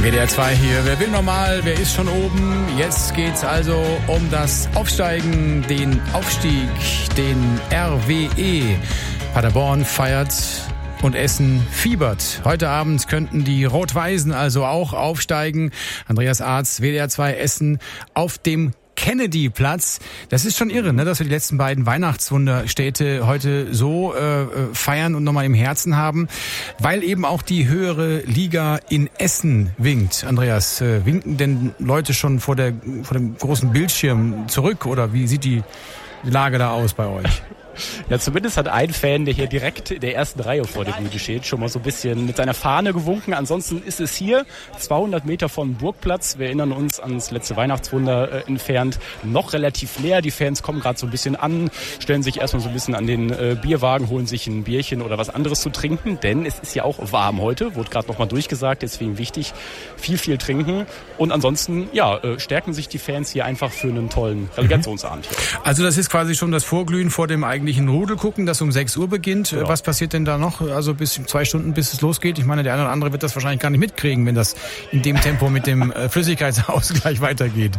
WDR 2 hier. Wer will normal, wer ist schon oben? Jetzt geht's also um das Aufsteigen, den Aufstieg, den RWE. Paderborn feiert und Essen fiebert. Heute Abend könnten die Rot-Weißen also auch aufsteigen. Andreas Arz, WDR 2 Essen auf dem Kennedy-Platz. Das ist schon irre, ne, dass wir die letzten beiden Weihnachtswunderstädte heute so feiern und nochmal im Herzen haben, weil eben auch die höhere Liga in Essen winkt. Andreas, winken denn Leute schon vor dem großen Bildschirm zurück oder wie sieht die Lage da aus bei euch? Ja, zumindest hat ein Fan, der hier direkt in der ersten Reihe vor der Bühne steht, schon mal so ein bisschen mit seiner Fahne gewunken. Ansonsten ist es hier 200 Meter vom Burgplatz. Wir erinnern uns ans letzte Weihnachtswunder entfernt. Noch relativ leer. Die Fans kommen gerade so ein bisschen an, stellen sich erstmal so ein bisschen an den Bierwagen, holen sich ein Bierchen oder was anderes zu trinken. Denn es ist ja auch warm heute, wurde gerade nochmal durchgesagt. Deswegen wichtig, viel trinken. Und ansonsten, ja, stärken sich die Fans hier einfach für einen tollen Relegationsabend hier. Also das ist quasi schon das Vorglühen vor dem eigentlichen Rudel gucken, das um 6 Uhr beginnt. Genau. Was passiert denn da noch? Also bis 2 Stunden, bis es losgeht? Ich meine, der eine oder andere wird das wahrscheinlich gar nicht mitkriegen, wenn das in dem Tempo mit dem Flüssigkeitsausgleich weitergeht.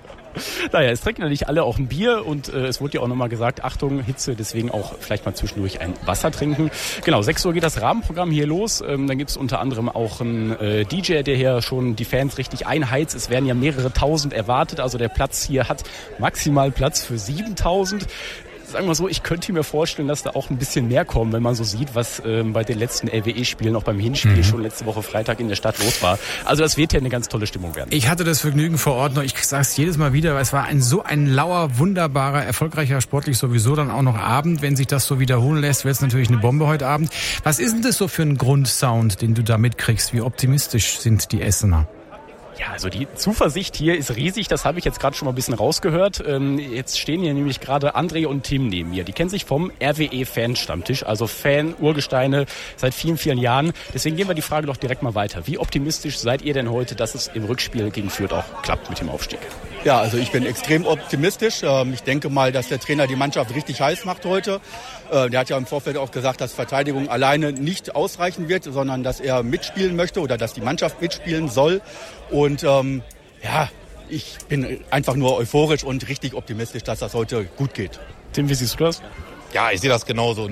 Naja, es trinken natürlich alle auch ein Bier und es wurde ja auch nochmal gesagt, Achtung, Hitze, deswegen auch vielleicht mal zwischendurch ein Wasser trinken. Genau, 6 Uhr geht das Rahmenprogramm hier los. Dann gibt's unter anderem auch einen DJ, der hier schon die Fans richtig einheizt. Es werden ja mehrere tausend erwartet, also der Platz hier hat maximal Platz für 7000. Sagen wir so, ich könnte mir vorstellen, dass da auch ein bisschen mehr kommen, wenn man so sieht, was bei den letzten RWE-Spielen, auch beim Hinspiel schon letzte Woche Freitag in der Stadt los war. Also das wird ja eine ganz tolle Stimmung werden. Ich hatte das Vergnügen vor Ort noch, ich sage es jedes Mal wieder, weil es war so ein lauer, wunderbarer, erfolgreicher, sportlich sowieso dann auch noch Abend. Wenn sich das so wiederholen lässt, wird es natürlich eine Bombe heute Abend. Was ist denn das so für ein Grundsound, den du da mitkriegst? Wie optimistisch sind die Essener? Ja, also die Zuversicht hier ist riesig, das habe ich jetzt gerade schon mal ein bisschen rausgehört. Jetzt stehen hier nämlich gerade André und Tim neben mir. Die kennen sich vom RWE-Fan-Stammtisch, also Fan-Urgesteine seit vielen Jahren. Deswegen gehen wir die Frage doch direkt mal weiter. Wie optimistisch seid ihr denn heute, dass es im Rückspiel gegen Fürth auch klappt mit dem Aufstieg? Ja, also ich bin extrem optimistisch. Ich denke mal, dass der Trainer die Mannschaft richtig heiß macht heute. Der hat ja im Vorfeld auch gesagt, dass Verteidigung alleine nicht ausreichen wird, sondern dass er mitspielen möchte oder dass die Mannschaft mitspielen soll. Und ja, ich bin einfach nur euphorisch und richtig optimistisch, dass das heute gut geht. Tim, wie siehst du das? Ja, ich sehe das genauso.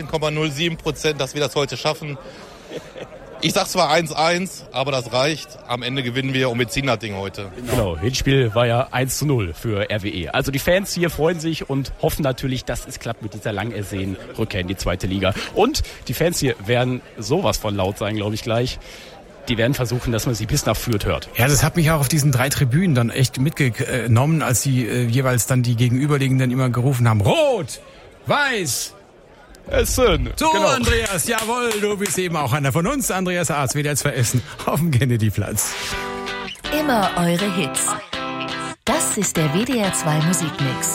19,07%, dass wir das heute schaffen. Ich sag zwar 1-1, aber das reicht. Am Ende gewinnen wir und wir ziehen das Ding heute. Genau, Hinspiel war ja 1-0 für RWE. Also die Fans hier freuen sich und hoffen natürlich, dass es klappt mit dieser lang ersehnten Rückkehr in die zweite Liga. Und die Fans hier werden sowas von laut sein, glaube ich, gleich. Die werden versuchen, dass man sie bis nach Fürth hört. Ja, das hat mich auch auf diesen 3 Tribünen dann echt mitgenommen, als sie jeweils dann die Gegenüberliegenden immer gerufen haben, Rot, Weiß, Essen. So, genau. Andreas, jawohl, du bist eben auch einer von uns. Andreas Arz, WDR 2 Essen auf dem Kennedy-Platz. Immer eure Hits. Das ist der WDR 2 Musikmix.